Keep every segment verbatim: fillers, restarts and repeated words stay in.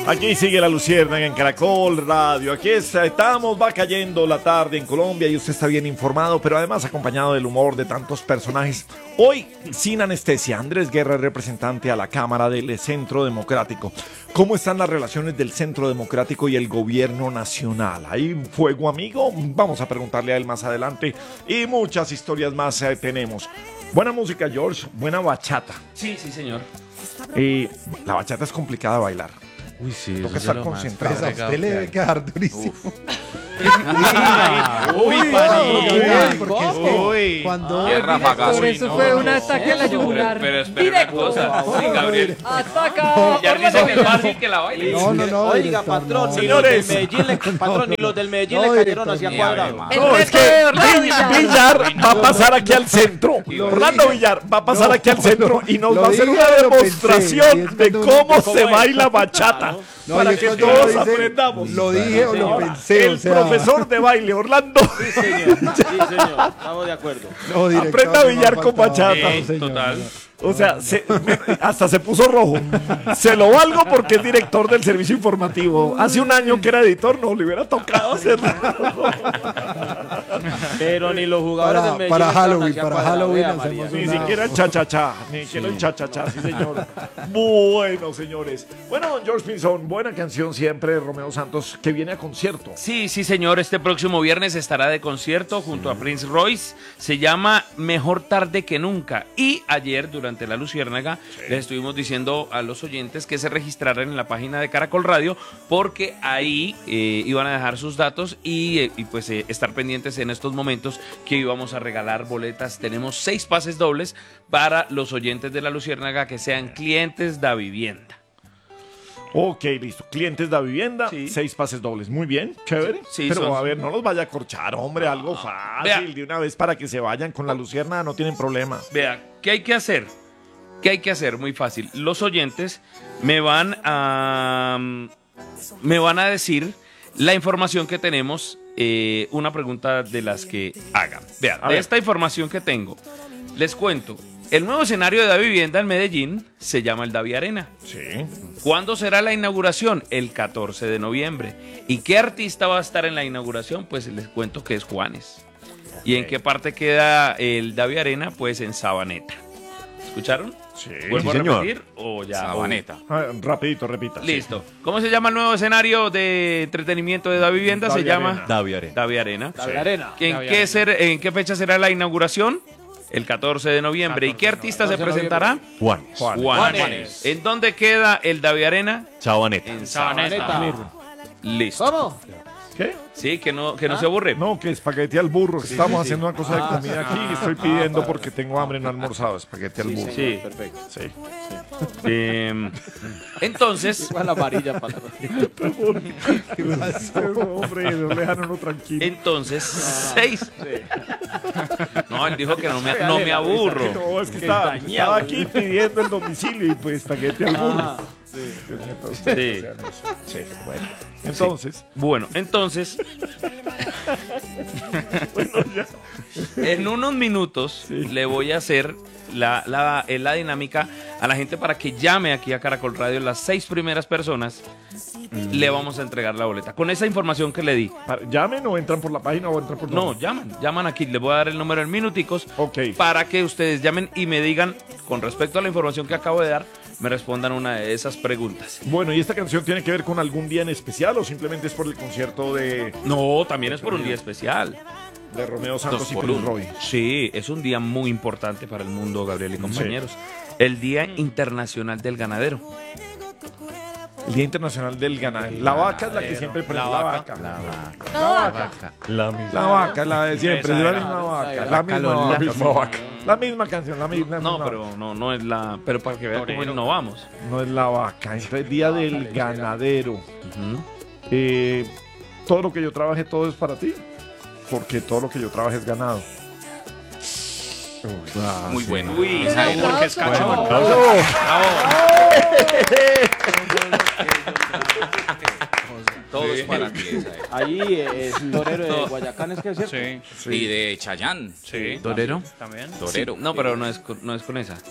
Aquí sigue la Luciérnaga en Caracol Radio. Aquí está, estamos, va cayendo la tarde en Colombia y usted está bien informado, pero además acompañado del humor de tantos personajes. Hoy, sin anestesia, Andrés Guerra, representante a la Cámara del Centro Democrático. ¿Cómo están las relaciones del Centro Democrático y el gobierno nacional? ¿Hay fuego amigo? Vamos a preguntarle a él más adelante. Y muchas historias más eh, tenemos. Buena música, George. Buena bachata. Sí, sí, señor. Eh, la bachata es complicada de bailar. Uy, sí. Toca estar concentrado. A usted le debe quedar durísimo. Uy, ¿cómo? Uy, Cuando Qué rafagazo. Por eso fue un ataque a la yugular. Pero espera una cosa, sí, Gabriel. Ataca. Ya dicen que es fácil que la baile. No, no, no. Oiga, director, patrón, no. ni los del Señores. Medellín, le, patrón, ni los del Medellín No, le cayeron director, hacia ni cuadrado. hable, El No, es reto que de Orlando Villar, Villar. va a pasar aquí al centro. Lo Orlando dije. Villar va a pasar No, aquí al centro y nos lo va a hacer dije, una lo pensé, y demostración es de cuando cómo uno- se baila bachata. No, para y es que cuando todos uno dice, aprendamos. Lo dije o lo Ahora, pensé. el o sea, profesor de baile, Orlando. Sí, señor, sí, señor, estamos de acuerdo. No, director, Aprenda a no me billar ha con faltado. bachata. Sí, señor, total. no. O sea, se- hasta se puso rojo. Se lo valgo porque es director del servicio informativo. Hace un año que era editor, no le hubiera tocado hacerlo. Pero ni los jugadores Para- del Medellín para le cayeron Halloween, hacia para cuadrado. Halloween Vea, hacemos María. Ni una- siquiera el cha-cha-cha, ni siquiera el cha-cha-cha, sí señor. Bueno, señores. Bueno, don George Pinzón, buena canción siempre de Romeo Santos, que viene a concierto. Sí, sí, señor. Este próximo viernes estará de concierto junto a Prince Royce. Se llama Mejor tarde que nunca. Y ayer, durante la Luciérnaga, les estuvimos diciendo a los oyentes que se registraran en la página de Caracol Radio, porque ahí eh, iban a dejar sus datos y, eh, y pues eh, estar pendientes en estos momentos que íbamos a regalar boletas. Tenemos seis pases dobles para los oyentes de la Luciérnaga que sean clientes de vivienda. Ok, listo. Clientes de vivienda, Sí. seis pases dobles. Muy bien, chévere. Sí, Pero son- a ver, no los vaya a corchar, hombre, algo fácil. Vea. De una vez para que se vayan con la Lucierna, no tienen problema. Vea, ¿qué hay que hacer? ¿Qué hay que hacer? Muy fácil. Los oyentes me van a me van a decir la información que tenemos, eh, una pregunta de las que hagan. Vea, A de ver. esta información que tengo, les cuento. El nuevo escenario de Da Vivienda en Medellín se llama el Davi Arena. Sí. ¿Cuándo será la inauguración? El catorce de noviembre. ¿Y qué artista va a estar en la inauguración? Pues les cuento que es Juanes. ¿Y en qué parte queda el Davi Arena? Pues en Sabaneta. ¿Escucharon? Sí. ¿Vuelvo Sí, a señor. repetir o ya? Sabaneta. Ah, rapidito, repita. sí. Listo. ¿Cómo se llama el nuevo escenario de entretenimiento de Da Vivienda? Davi Se llama Arena. Davi Arena. Davi Arena. La de arena. ¿En qué, ser- ¿En qué fecha será la inauguración? El catorce de noviembre. ¿Y qué artista se presentará? Juanes. Juan. Juanes. Juanes. ¿En dónde queda el Davi Arena? Chabaneta. En Sabaneta. Sabaneta. Listo. ¿Cómo? ¿Qué? Sí, que no, que no se aburre. No, que espagueti al burro. que Estamos haciendo una cosa de Ah, comida aquí y estoy pidiendo porque tengo hambre, no he almorzado. Espagueti al burro. Sí. Perfecto. Sí. Eh, entonces, Igual la varilla para Hombre, no le dejan a uno tranquilo. entonces, seis. No, él dijo que no me, no me aburro. No, es que estaba, estaba aquí pidiendo el domicilio y pues espagueti al burro. Entonces, Sí. sí, bueno. Entonces, Bueno, entonces, en unos minutos le voy a hacer la, la, eh, la dinámica a la gente para que llame aquí a Caracol Radio. Las seis primeras personas le vamos a entregar la boleta. Con esa información que le di. para- llamen o entran por la página o entran por No, dónde? llaman, llaman aquí. Les voy a dar el número en minuticos Ok. para que ustedes llamen y me digan, con respecto a la información que acabo de dar, me respondan una de esas preguntas. Bueno, ¿y esta canción tiene que ver con algún día en especial o simplemente es por el concierto de, No, también es por un día especial. de Romeo Santos Dos y por Prince uno. Roy? Sí, es un día muy importante para el mundo, Gabriel y compañeros. El Día Internacional del Ganadero. El Día Internacional del Ganadero. La vaca es la que siempre prende. La vaca. La vaca. No, vaca. La misma. La vaca es la de siempre. Esa La era. misma vaca. Esa La era. misma Lola. vaca. La misma vaca. La misma canción. La misma. No, misma- pero no, no es la. Pero para que vean cómo innovamos. No es la vaca. Entonces, Día del Ganadero. Ujú. Eh, todo lo que yo trabaje, todo es para ti. Porque todo lo que yo trabaje es ganado. Muy bueno. Uy, Esa es porque es Bravo. cacho. todo es para ti. Esa es. Ahí eh, es torero de Guayacán, es que es cierto. Y de Chayán. ¿Torero? Torero. No, pero no es, con- no es con esa.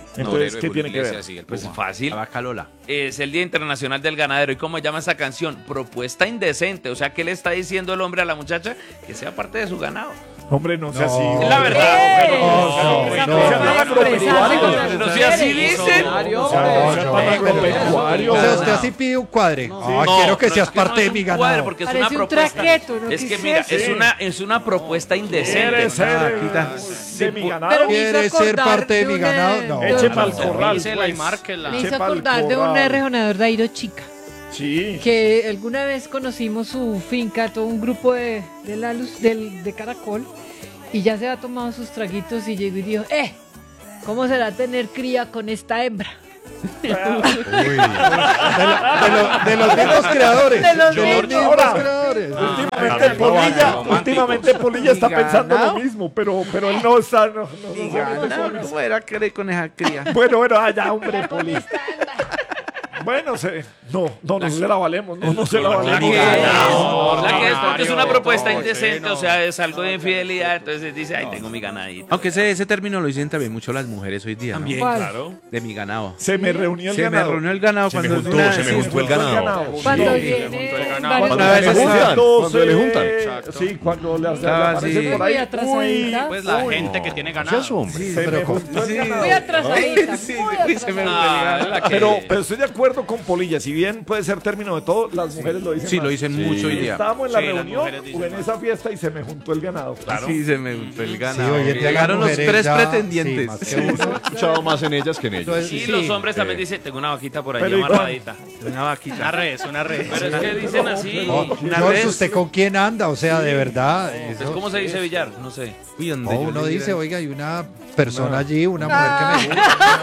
Entonces, Torero ¿qué de tiene que ver? Iglesias y el Pues Puma. fácil. La vaca Lola. Es el Día Internacional del Ganadero. ¿Y cómo llama esa canción? Propuesta indecente. O sea, ¿qué le está diciendo el hombre a la muchacha? Que sea parte de su ganado. Hombre, no sea No. así. Es la verdad. ¡Eh! no, Esa no, forma no, de no, expresarse no, con no, las Pero si así mujeres. dicen. Mario, O sea, no sea tan agropecuario. O sea, usted así pide un cuadre. Ah, No, quiero que pero seas es que no parte es de mi un ganado. cuadro, porque es Parece una un propuesta. traqueto, ¿no? Es ¿Qué que es mira, eso? es una, es una propuesta indecente. ¿Quiere ser Ah, eh, quita. de mi Pero ganado? me hizo ¿Quiere ser acordar parte de mi una- ganado? No. de Eche un- pa'l corral. Dísela y pues. márquela. Me hizo Eche pa'l acordar de un corral. rejonador de Airo Chica, Sí. que alguna vez conocimos su finca, todo un grupo de, de la luz del, de Caracol, y ya se había tomado sus traguitos y llegó y dijo, eh, ¿cómo será tener cría con esta hembra? Uy. De, lo- de lo- de los mismos creadores. De los mismos mismos. Ahora. creadores. Últimamente Polilla, últimamente Polilla está pensando lo mismo, pero, pero él no está. No, no, no, no, no. ¿Cómo era querer con esa cría? Bueno, bueno, allá, hombre, Poli. Bueno, se, no, no, no se la valemos, no, no se la La valemos. que, No, la que es porque es una Mario, propuesta no, indecente, sí, o sea, es algo de infidelidad, entonces dice, ay, tengo mi ganadito. Aunque ese, ese término lo dicen también mucho las mujeres hoy día. ¿no? También, ¿Cuál? claro. De mi ganado. Se me reunió el Se me ganado. reunió el ganado cuando juntó, una- se me sí, juntó el ganado. Cuando Sí. viene ganado. varios Cuando Una vez le se juntan, Cuando cuando se- le juntan. Sí, cuando le, le Estaba aparece así. por ahí. Muy atrasadita. Pues la gente que tiene ganado. Sea su hombre. Se me juntó el ganado. Muy atrasadita, Sí, muy uy, se me atrasadita. Ah, la que- Pero, pero estoy de acuerdo con Polilla, si bien puede ser término de todo, las mujeres lo dicen Sí, más. lo dicen mucho hoy día. Estábamos en la Sí, las reunión mujeres dicen o en más. esa fiesta y se me juntó el ganado. Claro. Sí, se me juntó el Sí, ganado. hoy en día las Llegaron los mujeres tres ya- pretendientes. sí, más que uno. He escuchado más en ellas que en ellos. Entonces, Y sí, los hombres también eh. dicen, tengo una vaquita por ahí Pero ¿y amarradita. Una vaquita. Una red, una red. Pero es que dicen así. No, Una George, vez- ¿usted con quién anda? O sea, de verdad. Pues, eso- ¿cómo se dice billar? No sé. Uy, donde No, yo uno le dice, diera- oiga, hay una persona allí, una mujer que me gusta.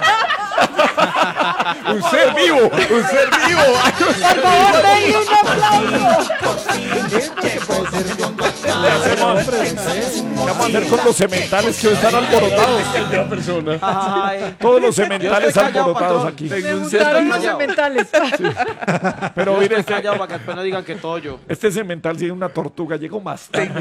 Un ser vivo, un ser vivo. Por favor, denle un aplauso. ¿Qué vamos a hacer con los sementales que hoy están alborotados? Ay, Todos los Yo sementales estoy callado, alborotados patrón. aquí. Me gustaron los callado. sementales. Pero yo mire, estoy este, callado para que después no digan que todo yo. este semental tiene una tortuga, llegó más tarde.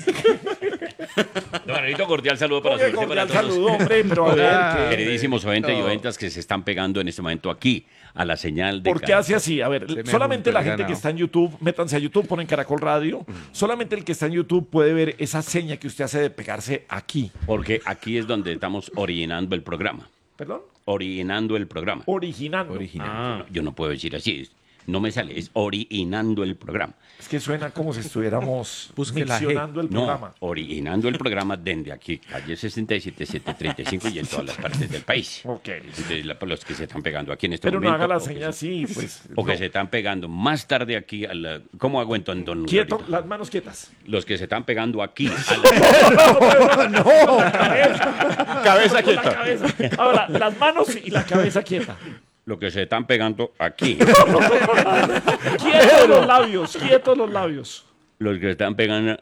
Don Anelito, cordial saludo para Oye, usted y para cordial todos. saludo, hombre, pero a ver, ¿qué? Queridísimos oyentes y oyentas que se están pegando en este momento aquí a la señal de ¿Por qué Caracol. hace así? A ver, Se me solamente juntó la el gente que ganado. está en YouTube, métanse a YouTube, ponen Caracol Radio. Solamente el que está en YouTube puede ver esa seña que usted hace de pegarse aquí. Porque aquí es donde estamos originando el programa. ¿Perdón? Originando el programa. Originando. Ah, yo no puedo decir así. es- No me sale, es originando el programa. Es que suena como si estuviéramos Busque la G. miccionando el No, programa. originando el programa desde aquí, calle sesenta y siete, setecientos treinta y cinco y en todas las partes del país. Ok. Entonces, la- los que se están pegando aquí en este Pero no momento. haga la o que seña se- así, pues. O que no. se están pegando más tarde aquí a la... ¿Cómo hago entonces, don Quieto, Glorita? las manos quietas. Los que se están pegando aquí a la... Cabeza quieta. Cabeza. Ahora, las manos y la cabeza quieta. Los que se están pegando aquí. Quietos los labios, quietos los labios. Los que se están pegando...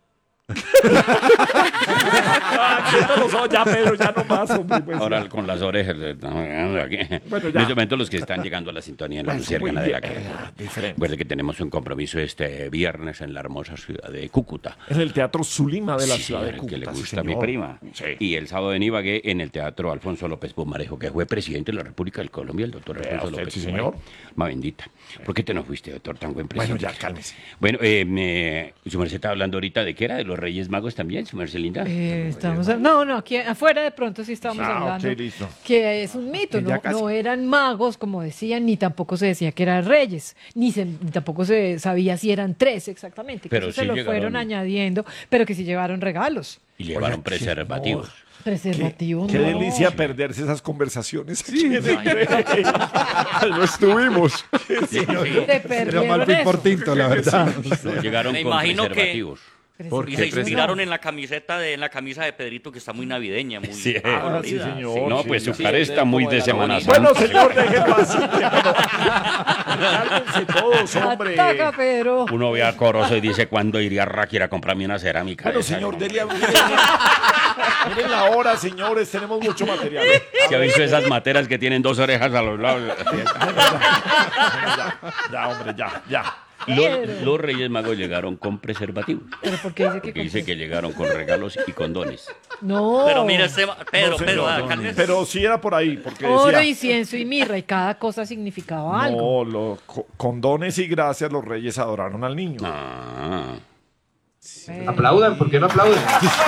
Ah, quietos los ojos, ya, Pedro, ya no más, hombre. Pues, Ahora ya. con las orejas. se están pegando aquí. Bueno, En ya. este momento los que están llegando a la sintonía en la Pues, Luciérgana muy de la bien, Caracol. eh, diferente. Recuerde que tenemos un compromiso este viernes en la hermosa ciudad de Cúcuta. En el Teatro Zulima de la Sí, ciudad de señor, Cúcuta. que le sí, gusta a mi señor. prima. Sí. Y el sábado en Ibagué en el Teatro Alfonso López Pumarejo, que fue presidente de la República de Colombia, el doctor Vea Alfonso usted, López sí, Pumarejo. señor. Ma bendita. ¿Por qué te no fuiste, doctor, tan buen Bueno, presidente? ya, cálmese. Bueno, eh, me- su merced estaba hablando ahorita de qué era, de los Reyes Magos también, su merced linda. Eh, estamos, a- no, no, aquí afuera de pronto sí estamos Ah, hablando ok, listo. que es un mito, Ya no, casi. no eran magos como decían, ni tampoco se decía que eran reyes, ni, se- ni tampoco se sabía si eran tres exactamente, que Pero eso sí se lo llegaron- fueron añadiendo, pero que sí llevaron regalos, Y llevaron preservativos. preservativos. Qué no. delicia perderse esas conversaciones. Sí, no estuvimos. Se Pero perdieron mal fui por eso. tinto, la verdad. No, llegaron Me con imagino que- preservativos. ¿Por Y qué se inspiraron en la camiseta de en la camisa de Pedrito que está muy navideña, muy Sí. Ah, sí, colorida. señor. No, sí, pues su sí. cara está muy de Semana Santa. Bueno, señor, déjenlo así. Cálmense todos, hombre. Ataca, Pedro. Uno ve a Corozo y dice, ¿cuándo iría a Raquel a comprarme una cerámica? Bueno, de esa?" señor, dele a... Miren, miren la hora, señores. Tenemos mucho material. ¿Se ha visto esas materas que tienen dos orejas a los lados? Ya, ya, hombre, ya, ya. Pedro. los Reyes Magos llegaron con preservativos. ¿Pero por qué dice que Porque dice que llegaron con regalos y condones. No. Pero mira este... ma- Pedro, No, Pedro, señor, ah, no, cálmese. pero sí era por ahí, porque Oro, decía... incienso y mirra, y cada cosa significaba algo. No, los co- condones y gracias los reyes adoraron al niño. Ah. Pero- Aplaudan, ¿por qué no aplauden?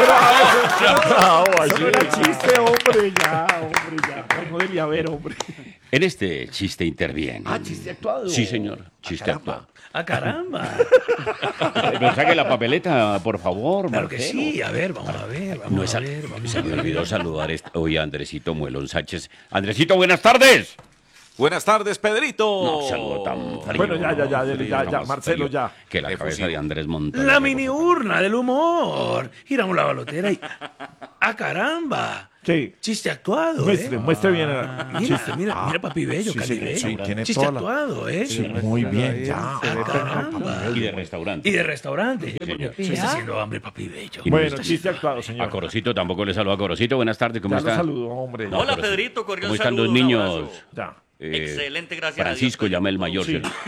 Bravo, eso era chiste, hombre, ya, hombre, ya. Ay, no debía haber, hombre. En este chiste interviene. Ah, chiste actuado. Sí, señor. Chiste caramba. actuado. ¡Ah, caramba! Pero saque la papeleta, por favor, Claro que Marcelo. sí. A ver, vamos a ver, vamos No es a a- ver. Vamos se a me ver. olvidó saludar est- hoy a Andresito Muelón Sánchez. Andresito, buenas tardes. Buenas tardes, Pedrito. No, saludo tan frío. Bueno, ya, ya, ya, no, ya, ya, más Marcelo, frío ya. Que la cabeza de Andrés Montoya. La mini urna del humor. Giramos la balotera y... ¡Ah, caramba! Sí. Chiste actuado, Muestre, ¿eh? muestre bien. el Mira, chiste. mira, Ah, mira, papi bello, sí, Cali sí, bello. sí, tiene Chiste toda la- actuado, ¿eh? Sí, muy bien, ya. Ah, caramba. Y de restaurante. Y de restaurante. señor. Se está Mira. haciendo hambre, papi bello. Y no Bueno, está- chiste actuado, A señor. Corocito tampoco le saludo a Corocito. Buenas tardes, ¿cómo Ya lo está? saludo, hombre. No, Hola, pero sí. Pedrito, cordial ¿Cómo están saludo, los un niños? abrazo. Ya. Eh, Excelente, gracias a Francisco, Dios, llame el mayor. Sí. ¿cierto?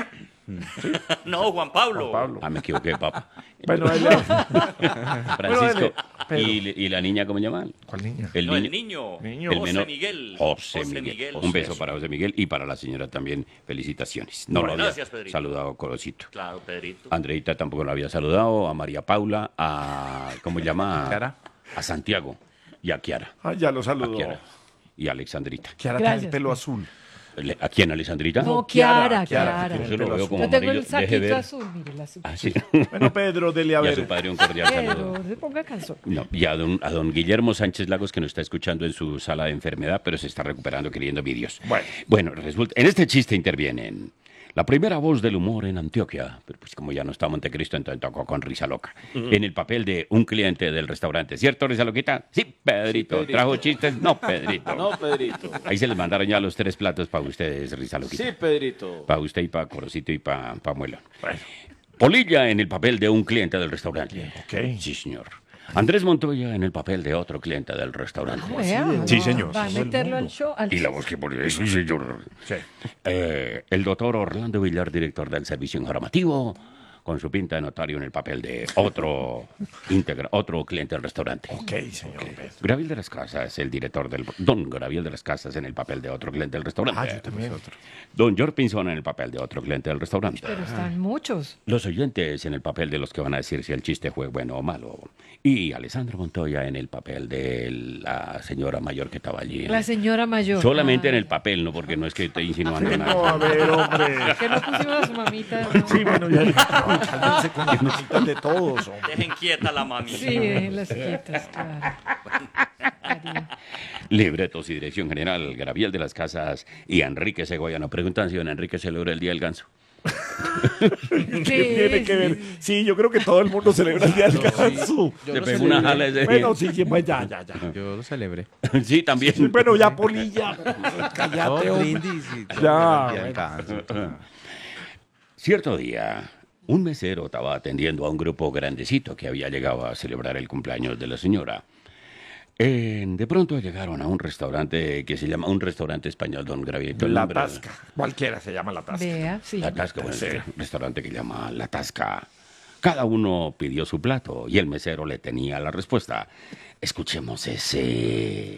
No, Juan Pablo. Juan Pablo. Ah, me equivoqué, papá. Bueno, él- Francisco. Pedro. ¿Y, y la niña cómo se llama? ¿Cuál niña? El No, niño. el niño. Niño. El José menor. Miguel. José Miguel. Un beso para José Miguel y para la señora también. Felicitaciones. No lo había Gracias, Pedrito. saludado Corocito. Claro, Pedrito. Andreita tampoco lo había saludado. A María Paula, a... ¿Cómo se llama? Kiara. A Santiago y a Kiara. Ah, ya lo A saludo. Kiara. Y a Alexandrita. Kiara tiene el Gracias, pelo pues. azul. Le- ¿A quién, Alexandrita? No, Kiara, Kiara, Kiara, Kiara. Yo se lo veo como Yo tengo amarillo. el Deje saquito ver. azul, mire, el azul. Ah, sí. Bueno, Pedro, dele a Y a ver. su padre un cordial saludo. Pero se ponga calzón. No, y a don, a don Guillermo Sánchez Lagos, que nos está escuchando en su sala de enfermedad, pero se está recuperando queriendo vídeos. Bueno. Bueno, resulta, en este chiste intervienen la primera voz del humor en Antioquia, pero pues como ya no está Montecristo, entonces tocó con Risa Loca, en el papel de un cliente del restaurante. ¿Cierto, Risa Loquita? Sí, Pedrito. Pedrito. ¿Trajo chistes? No, Pedrito. No, Pedrito. Ahí se les mandaron ya los tres platos para ustedes, Risa Loquita. Sí, Pedrito. Para usted y para Corocito y para pa Muelón. Polilla en el papel de un cliente del restaurante. Ok. Sí, señor. Andrés Montoya en el papel de otro cliente del restaurante. Vea, Sí, no, señor. Va a Todo el meterlo al mundo. show. al- Y la voz que pone, sí, señor. Sí. Eh, el doctor Orlando Villar, director del servicio informativo, con su pinta de notario en el papel de otro integra, otro cliente del restaurante. Ok, señor Pedro. Graviel de las Casas, el director del... Don Graviel de las Casas en el papel de otro cliente del restaurante. Ah, yo también. Don George Pinzón en el papel de otro cliente del restaurante. Pero están muchos. Los oyentes en el papel de los que van a decir si el chiste fue bueno o malo. Y Alessandro Montoya en el papel de la señora mayor que estaba allí. La señora mayor. Solamente en Ay, el papel, no porque no es que esté insinuando No, nada. a ver, hombre. Que no pusimos a su mamita. ¿no? Sí, bueno, ya. Cálmense con las mamitas de todos, hombre. Dejen quieta la mami. Sí, eh, las quietas, claro. Cariño. Libretos y dirección general, Graviel de las Casas y Enrique Segoya. Nos preguntan si don Enrique celebra el Día del Ganso. ¿Qué tiene que ver? Sí, yo creo que todo el mundo celebra el día del ganso. Yo Le lo pegó celebré. una jala ese Bueno, sí, sí, pues ya, ya, ya. Yo lo celebré. día. Sí, también. Sí, bueno, ya, Polilla. Cállate, Todo hombre. brindis y todo Ya, el día del ganso. Cierto día, un mesero estaba atendiendo a un grupo grandecito que había llegado a celebrar el cumpleaños de la señora. Eh, de pronto llegaron a un restaurante que se llama un restaurante español, don Gravito. el La nombre- Tasca. Cualquiera se llama La Tasca. Vea, sí. La Tasca, bueno, es un restaurante que llama La Tasca. Cada uno pidió su plato y el mesero le tenía la respuesta. Escuchemos ese...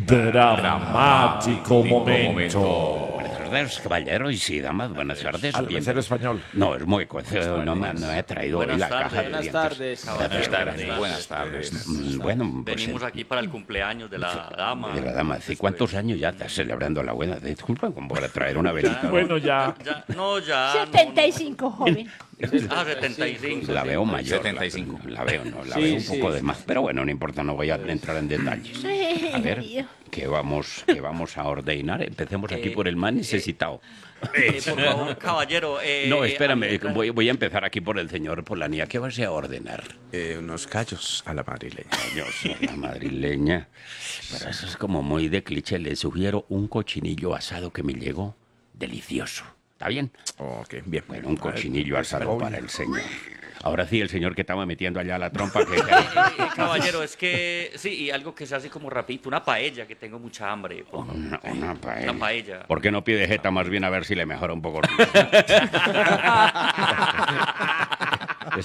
Dramático momento. Buenas tardes, caballeros y damas, buenas tardes. Al Bien- mesero español. No, es muy cueco, no me, no me ha traído hoy Buenas la tardes. caja de Buenas dientes. tardes, Buenas tardes. Buenas tardes. Mm, Bueno, pues, Venimos aquí para el cumpleaños de la dama. de la dama, ¿hace cuántos años ya estás celebrando la buena? Disculpa, como para traer una velita. ¿no? Bueno, ya. Ya, no, ya. no, setenta y cinco, joven. no. Ah, setenta y cinco. La veo mayor. setenta y cinco. La, la veo, no, la Sí, veo un sí, poco de sí. más. Pero bueno, no importa, no voy a entrar en detalles. A ver, ¿qué vamos, qué vamos a ordenar? Empecemos aquí Eh, por el más necesitado. Eh, por favor, caballero. eh, No, eh, espérame, ahí entra- voy, voy a empezar aquí por el señor Polanía. ¿Qué vas a ordenar? Eh, unos callos a la madrileña. Yo soy la madrileña. Pero eso es como muy de cliché. Le sugiero un cochinillo asado que me llegó delicioso. ¿Está bien? Ok, bien. Bueno, un cochinillo asado para el señor. Ahora sí, el señor que estaba metiendo allá la trompa. Que... Eh, caballero, es que sí, y algo que se hace como rapidito, una paella, que tengo mucha hambre. por favor. Una, una paella. Una paella. ¿Por qué no pide jeta más bien a ver si le mejora un poco?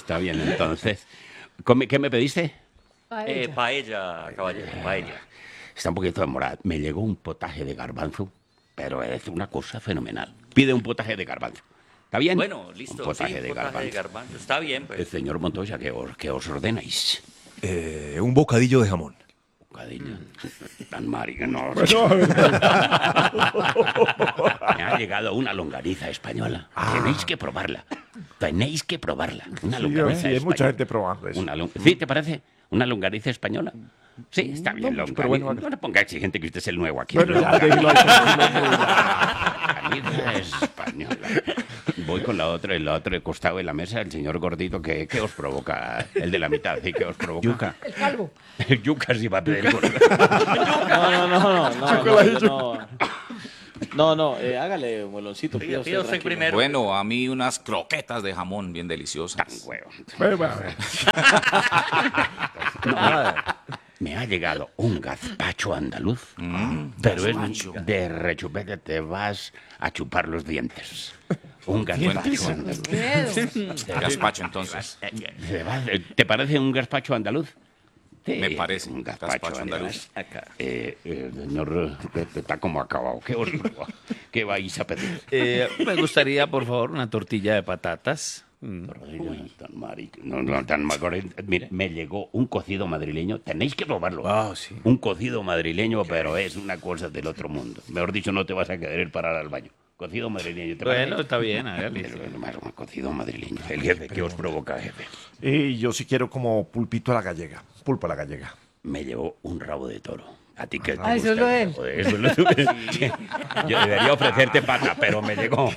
Está bien, entonces. Come- ¿Qué me pediste? Eh, paella, caballero, paella. Está un poquito demorado. Me llegó un potaje de garbanzo, pero es una cosa fenomenal. Pide un potaje de garbanzo. ¿Está bien? Bueno, listo. Un potaje, sí, de, potaje garbanzo. de garbanzo. Está bien, pues. El señor Montoya, ¿qué os, qué os ordenáis? Eh, un bocadillo de jamón. Bocadillo. Tan marica, no. Bueno, Me ha llegado una longaniza española. Tenéis que probarla. Tenéis que probarla. Una sí, longaniza sí, hay española. mucha gente probando eso. Una lon- ¿Sí, te parece? ¿Una longaniza española? Sí, está bien, No, longaniza. pero bueno, no le ponga exigente que usted es el nuevo aquí. Bueno, ya, déjelo ahí, Longaniza española. Voy con la otra, el otro costado de la mesa, el señor gordito, ¿qué, qué os provoca? El de la mitad, ¿sí? ¿Qué os provoca? Yuca. El calvo. El yuca sí va a pedir. No, no, no, no, no, no, yo no. No, no, eh, hágale un meloncito. Pida- pida usted pida usted tranquilo. primero. Bueno, a mí unas croquetas de jamón bien deliciosas. Tan huevo. Bueno, bueno. Me ha llegado un gazpacho andaluz, Mm, pero gazpacho. es de rechupete, te vas a chupar los dientes. Un gazpacho andaluz. Dedos. Gazpacho, entonces. ¿Te, va- ¿Te parece un gazpacho andaluz? Sí, Me parece, un gazpacho, gazpacho andaluz. andaluz. Eh, eh, señor, eh, está como acabado. ¿Qué os ¿Qué vais a pedir? Eh, me gustaría, por favor, una tortilla de patatas. Mm. Uy, tan marico. No, no, tan marico. Mire, me llegó un cocido madrileño. Tenéis que probarlo. Ah, sí. Un cocido madrileño, pero es una cosa del otro mundo. Mejor dicho, no te vas a querer parar al baño. Cocido madrileño. ¿te Bueno, parece? está bien, hágale. Pero, bueno, un cocido madrileño. El jefe, ¿qué os provoca, jefe? Y yo sí quiero como pulpito a la gallega. Pulpo a la gallega. Me llevó un rabo de toro. A ti que te Ah, eso gusta es lo de el él. rabo de- eso es lo de- Yo debería ofrecerte pata, pero me llegó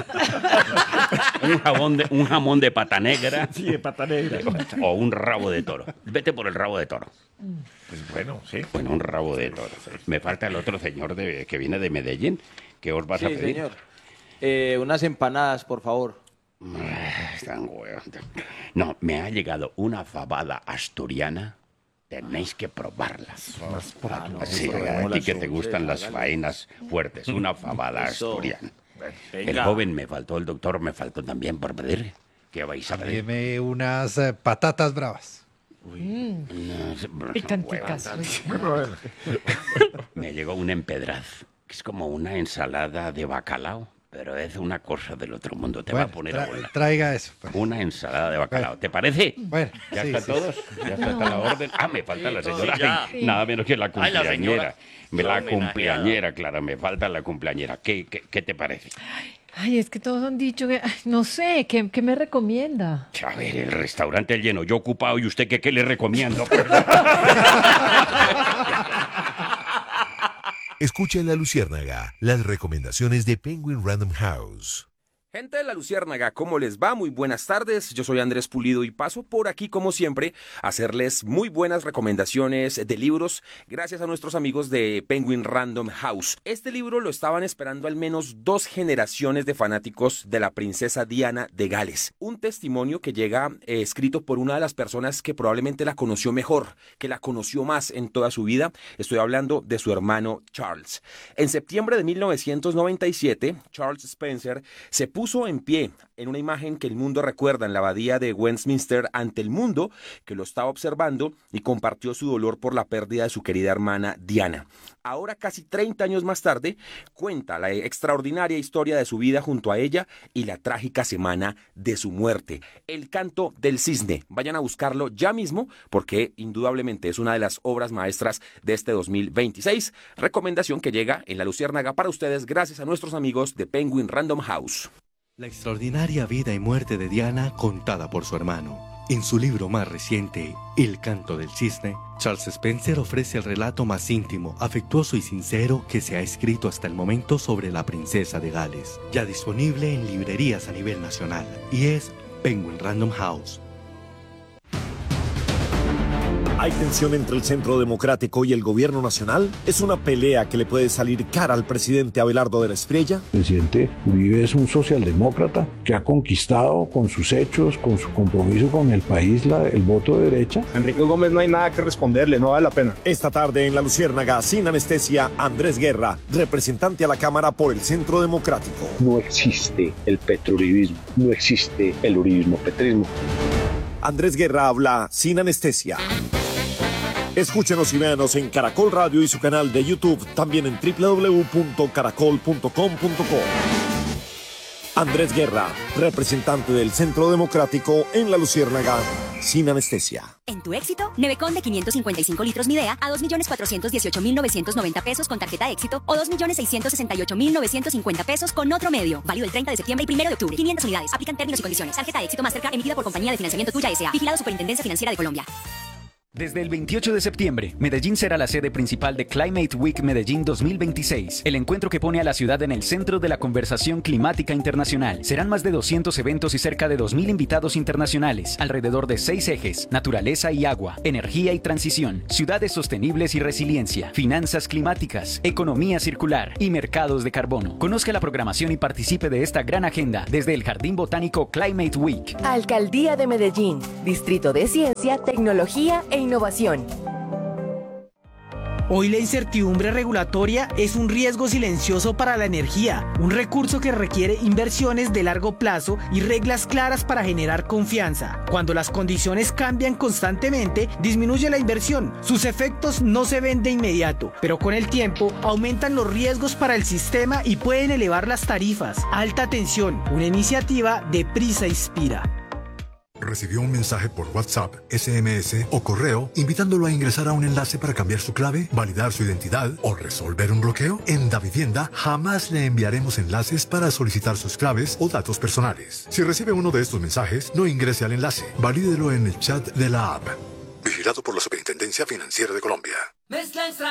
un jamón de, un jamón de pata negra Sí, de pata negra. o un rabo de toro. Vete por el rabo de toro. Pues bueno, sí. Bueno, un rabo de toro. Me falta el otro señor de, que viene de Medellín. ¿Qué os vas a Sí, pedir? señor. Eh, unas empanadas, por favor. Ah, están huevos. No, me ha llegado una fabada asturiana. Tenéis que probarlas. Ah, no, Sí, a probémoslas, ti que te sí, gustan las hágale. faenas fuertes. Una fabada Eso. asturiana. El Venga. joven me faltó, el doctor me faltó también por pedir. ¿Qué vais a pedir? Deme unas eh, patatas bravas. No, sé, Picanticas. huevas. Me llegó un empedraz, que es como una ensalada de bacalao, pero es una cosa del otro mundo. Te va Bueno, a poner a tra- volar. traiga eso. pues. Una ensalada de bacalao. Bueno. ¿Te parece? Bueno, ¿Ya sí, están sí, todos? ¿Ya está la orden? Ah, me falta la señora. sí, ya. Ay, nada menos que la Ay, la cumpleañera. señora. Me la La homenajeada. cumpleañera, claro, me falta la cumpleañera. ¿Qué, qué, qué te parece? Ay, es que todos han dicho que, ay, no sé, ¿qué, qué me recomienda? A ver, el restaurante lleno, yo ocupado, ¿y usted qué, qué le recomiendo? Escucha en La Luciérnaga las recomendaciones de Penguin Random House. Gente de La Luciérnaga, ¿cómo les va? Muy buenas tardes, yo soy Andrés Pulido y paso por aquí como siempre a hacerles muy buenas recomendaciones de libros gracias a nuestros amigos de Penguin Random House. Este libro lo estaban esperando al menos dos generaciones de fanáticos de la princesa Diana de Gales. Un testimonio que llega eh, escrito por una de las personas que probablemente la conoció mejor, que la conoció más en toda su vida. Estoy hablando de su hermano Charles. En septiembre de mil novecientos noventa y siete, Charles Spencer se puso puso en pie en una imagen que el mundo recuerda en la abadía de Westminster ante el mundo que lo estaba observando y compartió su dolor por la pérdida de su querida hermana Diana. Ahora, casi treinta años más tarde, cuenta la extraordinaria historia de su vida junto a ella y la trágica semana de su muerte. El canto del cisne. Vayan a buscarlo ya mismo porque indudablemente es una de las obras maestras de este dos mil veintiséis. Recomendación que llega en La Luciérnaga para ustedes gracias a nuestros amigos de Penguin Random House. La extraordinaria vida y muerte de Diana contada por su hermano. En su libro más reciente, El canto del cisne, Charles Spencer ofrece el relato más íntimo, afectuoso y sincero que se ha escrito hasta el momento sobre la princesa de Gales, ya disponible en librerías a nivel nacional, y es Penguin Random House. ¿Hay tensión entre el Centro Democrático y el Gobierno Nacional? ¿Es una pelea que le puede salir cara al presidente Abelardo de la Espriella? El presidente Uribe es un socialdemócrata que ha conquistado con sus hechos, con su compromiso con el país, la, el voto de derecha. Enrique Gómez no hay nada que responderle, no vale la pena. Esta tarde en La Luciérnaga, sin anestesia, Andrés Guerra, representante a la Cámara por el Centro Democrático. No existe el petrouribismo, no existe el uribismo-petrismo. Andrés Guerra habla sin anestesia. Escúchenos y véanos en Caracol Radio y su canal de YouTube, también en doble u doble u doble u punto caracol punto com punto co. Andrés Guerra, representante del Centro Democrático en La Luciérnaga, sin anestesia. En tu éxito, Nevecon de quinientos cincuenta y cinco litros Midea a dos millones cuatrocientos dieciocho mil novecientos noventa pesos con tarjeta éxito o dos millones seiscientos sesenta y ocho mil novecientos cincuenta pesos con otro medio. Válido el treinta de septiembre y primero de octubre. quinientas unidades. Aplican términos y condiciones. Tarjeta éxito Mastercard emitida por Compañía de Financiamiento Tuya S A. Vigilado Superintendencia Financiera de Colombia. Desde el veintiocho de septiembre, Medellín será la sede principal de Climate Week Medellín dos mil veintiséis, el encuentro que pone a la ciudad en el centro de la conversación climática internacional. Serán más de doscientos eventos y cerca de dos mil invitados internacionales, alrededor de seis ejes: naturaleza y agua, energía y transición, ciudades sostenibles y resiliencia, finanzas climáticas, economía circular y mercados de carbono. Conozca la programación y participe de esta gran agenda desde el Jardín Botánico Climate Week. Alcaldía de Medellín, Distrito de Ciencia, Tecnología e Innovación. Hoy la incertidumbre regulatoria es un riesgo silencioso para la energía, un recurso que requiere inversiones de largo plazo y reglas claras para generar confianza. Cuando las condiciones cambian constantemente, disminuye la inversión. Sus efectos no se ven de inmediato, pero con el tiempo aumentan los riesgos para el sistema y pueden elevar las tarifas. Alta tensión, una iniciativa de Prisa Inspira. ¿Recibió un mensaje por WhatsApp, ese eme ese o correo invitándolo a ingresar a un enlace para cambiar su clave, validar su identidad o resolver un bloqueo? En Davivienda jamás le enviaremos enlaces para solicitar sus claves o datos personales. Si recibe uno de estos mensajes, no ingrese al enlace. Valídelo en el chat de la app. Vigilado por la Superintendencia Financiera de Colombia. Mezcla extra